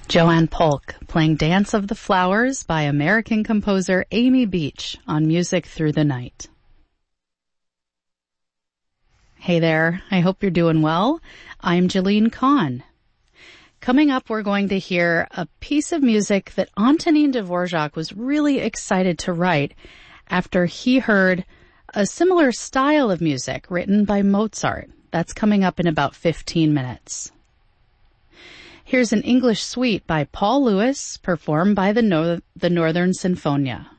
Joanne Polk playing Dance of the Flowers by American composer Amy Beach on Music Through the Night. Hey there, I hope you're doing well. I'm Jalene Kahn. Coming up, we're going to hear a piece of music that Antonin Dvorak was really excited to write after he heard a similar style of music written by Mozart. That's coming up in about 15 minutes. Here's an English suite by Paul Lewis, performed by the Northern Sinfonia.